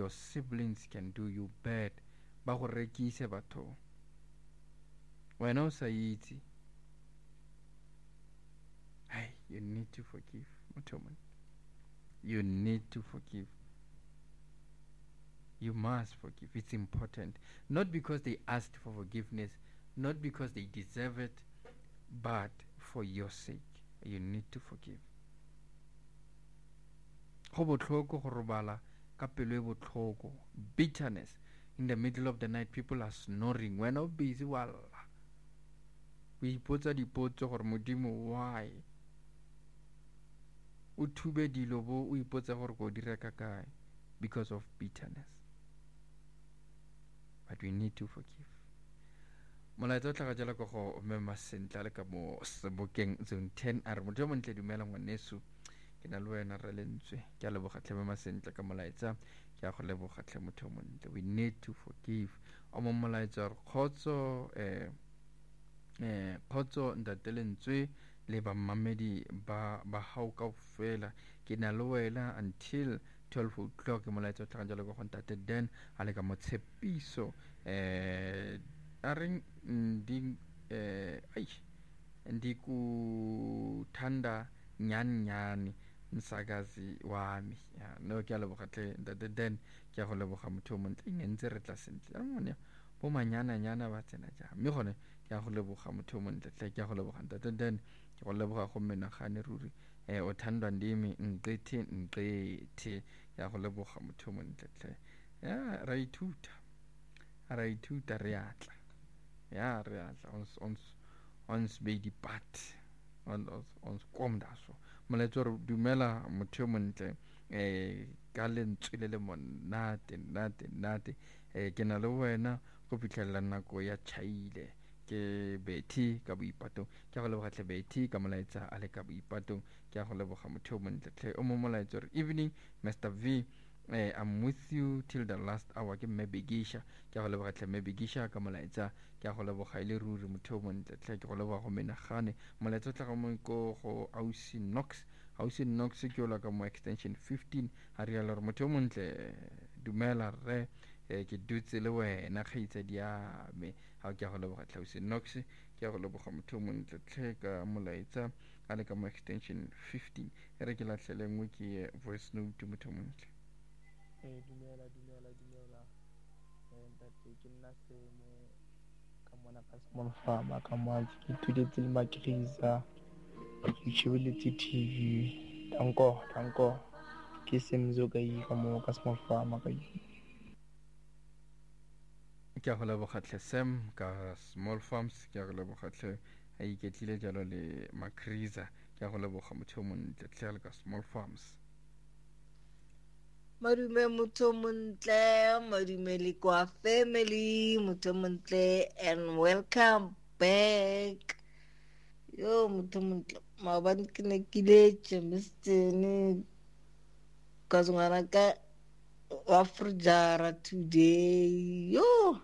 your siblings can do you bad, ba go rekise batho wena o sa itse. Hey, you need to forgive. You need to forgive. You must forgive. It's important. Not because they asked for forgiveness, not because they deserve it, but for your sake. You need to forgive. Go botlhoko go robala ka pelo e botlhoko. Bitterness. In the middle of the night, people are snoring. When o busy walla. O ipotsa dipotso gore Modimo why? O thube dilo bo o ipotsa gore go dira ka kae because of bitterness. But we need to forgive. Molaetsa o tla ga jela go go mema sentle le ka mo Sebokeng zone 10 a re motho mo ntle dumela ngwaneso ke na le wena re lentswe ke a leboga tlhe mema sentle ka molaetsa ke a go leboga tlhe motho mo ntle. We need to forgive. O mo molaetsa re khotso ntatelentswe le ba mamedi ba hao kaofela ke na le wena until 12 o'clock molaetsa o tla ga jela go ntate Den a le ka motshepiso a re ndikuthanda nyani msakazi wami no ke a leboga tle ntate Den ke a go leboga motho mo ntle ngentse re tla sentle mone bo manyana ba tsena ja mme gone ke a go leboga motho mo ntle tle ke a go leboga ntate Den ke go leboga go menagane ruri o thandwa ndimi nqethe ke a go leboga motho mo ntle tle ya ra ithuta re atla ons be dipat ons kom da so molaetsa re dumela motho mo ntle ka lentswe le monate ke na le wena go fitlhelela nako ya chaile ke Betty ka boipatong ke go leboga tle Betty ka molaetsa a le ka boipatong ke go leboga motho mo ntle tle o mo molaetsa re evening Mr. V I'm with you till the last hour ke Mebegisha ke go leboga tle Mebegisha ka molaetsa ke go leboga ile ruri motho mo ntle tle ke go leboga go menagane molaetsa tla go mo go Ausi Knox ke ola ka mo extension 15 a re la re motho mo ntle dumela re ke dutse le wena kgaitsa dia me ha ke go leboga tle Ausi Knox ke go leboga motho mo ntle tle ka molaetsa a le ka mo extension 15 re ke latlhele ngwe ke voice note motho mo ntle. Dumela ntate ke nna se mo ka mona ka small farm ka mo ke thuletse le Makriza ke shebeletse TV tanko ke semzo ka yi ka mo ka small farm ka yi ke a go leboga tle Sam ka small farms ke a go leboga tle a iketlile jalo le Makriza ke a go leboga motho mo ntle tle le ka small farms. Madume motho montle, madume le kwa family, motho montle, and welcome back. Yo, motho montle, maabane ke ne ke letse Mr. Kazungana ka wa Frujara today. Yo,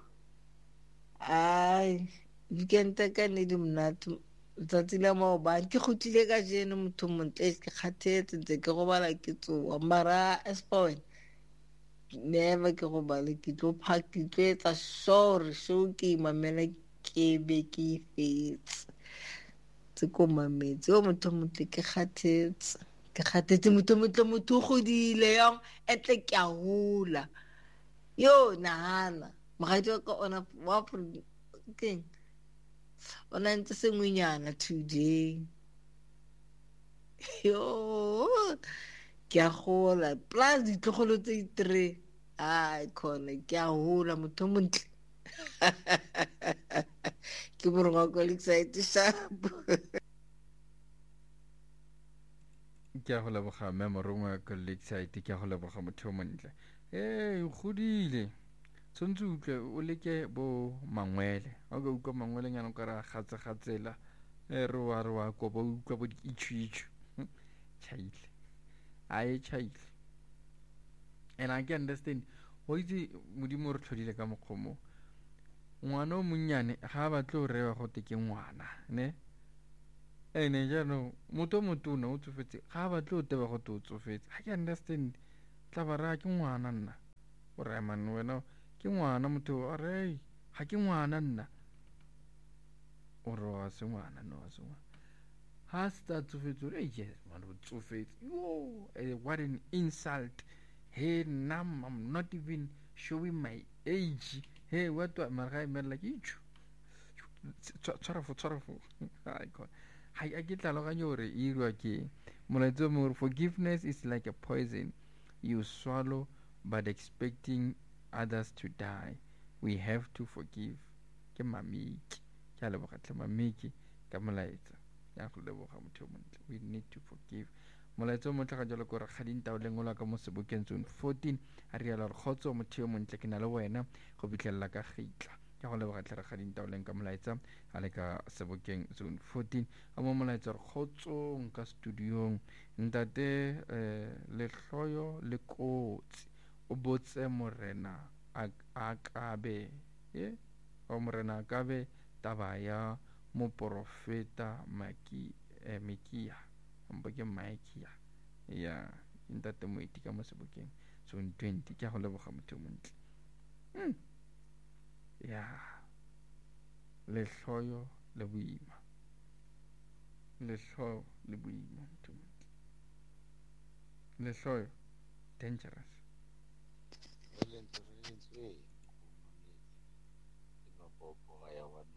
ai, weekend ka ne di mnatu. Tsatsi la maobane ke khutile ka jene motho montle ke kgathetse ntse ke go bala ke tsoa mara espoen never ke go bala ke tlo etsa sorry so ke mamela ke be ke fetse tse ko mametse o motho montle ke kgathetse motho godile yang etle ke a hula yo nahana mogadi wa ka ona wa keng ona ntse sengwenyana today yo ke a gola plus ditlogolo tse 3 ai khona ke a gola motho montle ke borongwa ko excited sharp ke a go leboga memorongwa ko excited ke a go leboga motho montle godile tsontse utlwe o leke bo mangwele a ka utlwa mangwele nyana ka ra gatsela re wa ko ba utlwa bo ditshwitshwe chaile and I can understand o itse modimo re tlhodile ka mokgomo ngwana o monnyane ga ba tlo rewa go te ke ngwana ne ene jaanong motho motona o tsofetse ga ba tlo teba go te o tsofetse I can understand tla ba ra ke ngwana nna o re man wena ke ngwana motho a re ga ke ngwana nna o re wa se ngwana no wa se ngwana ha sta tsofetse o re yes man o tsofetse yo what an insult hey nam I'm not even showing my age hey what mara ga emela ke itšho tshwarafo hai a ke tlhaloganye gore e irwa ke molaetso mo forgiveness is like a poison you swallow but expecting others to die we have to forgive ke mamiki ke a leboga tle mamiki ka molaetsa ya go leboga motho yo montle we need to forgive molaetso mo tla ga jalo gore ga dintao le ngola ka mo sebokeng zone 14 a re yala re khotso motho yo montle ke na le wena go bitlela ka gitla ke go leboga tle re ga dintao le ka molaetsa a le ka sebokeng zone 14 a mo molaetsa re khotsong ka studiong ntate le hloyo le kotsi o botse morena a kabe o morena a kabe taba ya moprofeta mekia mpo ke maekia ya ntate moeti ka mo sebokeng zone 20 ke go leboga motho montle ya lehloyo le boima lehloyo le boima motho montle lehloyo dangerous Brilliant, brilliant way. Ke mapopo ga ya wana